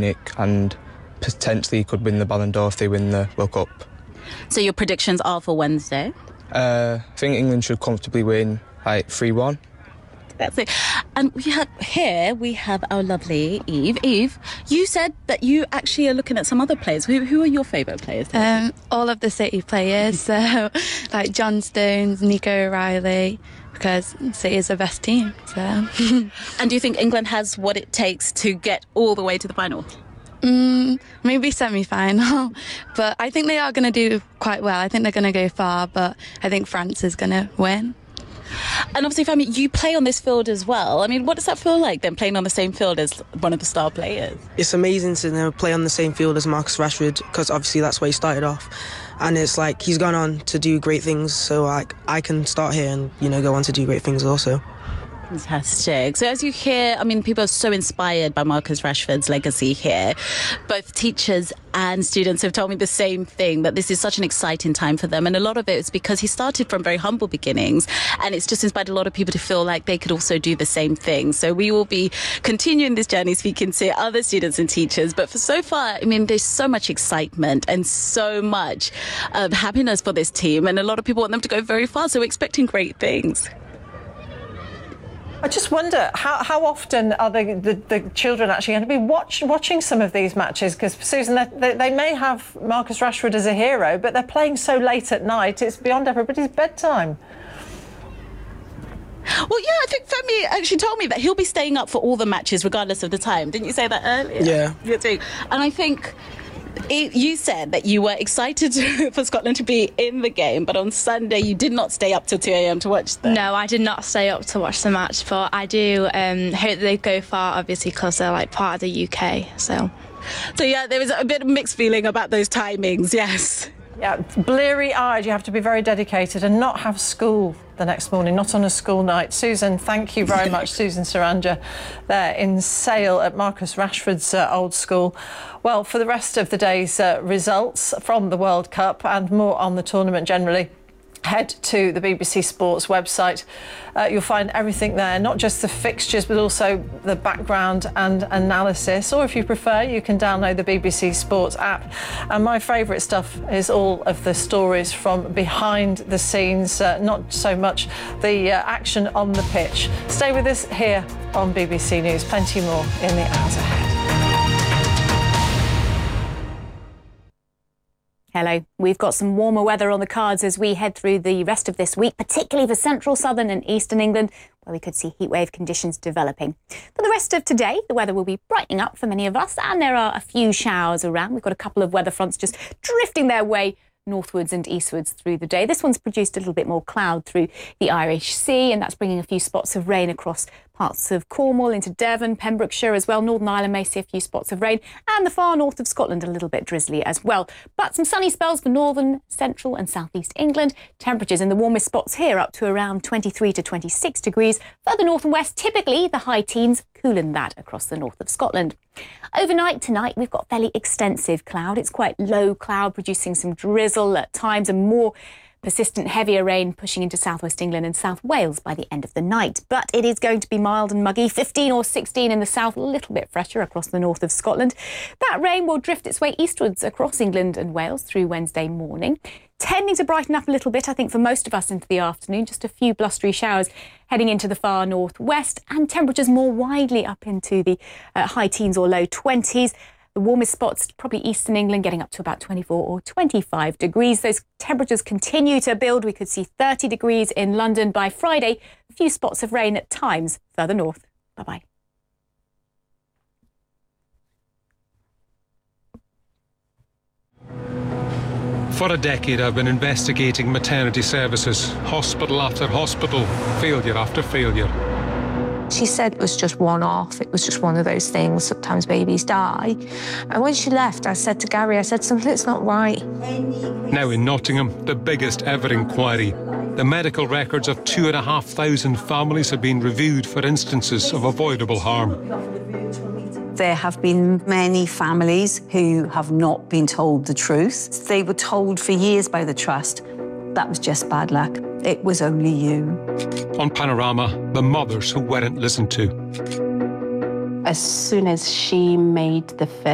Munich and potentially could win the Ballon d'Or if they win the World Cup. So your predictions are for Wednesday? I think England should comfortably win, like 3-1. That's it. And we have our lovely Eve. Eve, you said that you actually are looking at some other players. Who are your favourite players? All of the City players, so like John Stones, Nico O'Reilly, because City is the best team. So. And do you think England has what it takes to get all the way to the final? Maybe semi-final, but I think they are going to do quite well. I think they're going to go far, but I think France is going to win. And obviously, Fami, you play on this field as well. I mean, what does that feel like then, playing on the same field as one of the star players? It's amazing to play on the same field as Marcus Rashford, because obviously that's where he started off. And it's like he's gone on to do great things, so like I can start here and, go on to do great things also. Fantastic. So as you hear, I mean, people are so inspired by Marcus Rashford's legacy here. Both teachers and students have told me the same thing, that this is such an exciting time for them. And a lot of it is because he started from very humble beginnings, and it's just inspired a lot of people to feel like they could also do the same thing. So we will be continuing this journey, speaking to other students and teachers. But for so far, I mean, there's so much excitement and so much happiness for this team. And a lot of people want them to go very far. So we're expecting great things. I just wonder how often are the children actually going to be watching some of these matches? Because, Susan, they may have Marcus Rashford as a hero, but they're playing so late at night, it's beyond everybody's bedtime. Well, yeah, I think Femi actually told me that he'll be staying up for all the matches regardless of the time. Didn't you say that earlier? Yeah. You do. And I think you said that you were excited for Scotland to be in the game, but on Sunday you did not stay up till 2 a.m. to watch them. No, I did not stay up to watch the match, but I do hope they go far, obviously, because they're like part of the UK. So yeah, there was a bit of mixed feeling about those timings, yes. Yeah, bleary-eyed. You have to be very dedicated and not have school the next morning, not on a school night. Susan, thank you very much. Susan Saranja there in Sale at Marcus Rashford's old school. Well, for the rest of the day's results from the World Cup and more on the tournament generally, head to the BBC Sports website. You'll find everything there, not just the fixtures, but also the background and analysis. Or if you prefer, you can download the BBC Sports app. And my favourite stuff is all of the stories from behind the scenes, not so much the action on the pitch. Stay with us here on BBC News. Plenty more in the hours ahead. Hello. We've got some warmer weather on the cards as we head through the rest of this week, particularly for central, southern and eastern England, where we could see heatwave conditions developing. For the rest of today, the weather will be brightening up for many of us, and there are a few showers around. We've got a couple of weather fronts just drifting their way northwards and eastwards through the day. This one's produced a little bit more cloud through the Irish Sea, and that's bringing a few spots of rain across parts of Cornwall into Devon, Pembrokeshire as well. Northern Ireland may see a few spots of rain, and the far north of Scotland a little bit drizzly as well. But some sunny spells for northern, central and southeast England. Temperatures in the warmest spots here up to around 23 to 26 degrees. Further north and west, typically the high teens, cooling that across the north of Scotland. Overnight tonight, we've got fairly extensive cloud. It's quite low cloud, producing some drizzle at times and more persistent heavier rain pushing into southwest England and South Wales by the end of the night. But it is going to be mild and muggy, 15 or 16 in the south, a little bit fresher across the north of Scotland. That rain will drift its way eastwards across England and Wales through Wednesday morning. Tending to brighten up a little bit, I think, for most of us into the afternoon. Just a few blustery showers heading into the far northwest, and temperatures more widely up into the high teens or low 20s. The warmest spots, probably eastern England, getting up to about 24 or 25 degrees. Those temperatures continue to build. We could see 30 degrees in London by Friday. A few spots of rain at times further north. Bye-bye. For a decade, I've been investigating maternity services, hospital after hospital, failure after failure. She said it was just one-off. It was just one of those things. Sometimes babies die. And when she left, I said to Gary, I said, something's not right. Now in Nottingham, the biggest ever inquiry. The medical records of 2,500 families have been reviewed for instances of avoidable harm. There have been many families who have not been told the truth. They were told for years by the trust that was just bad luck. It was only you. On Panorama, the mothers who weren't listened to. As soon as she made the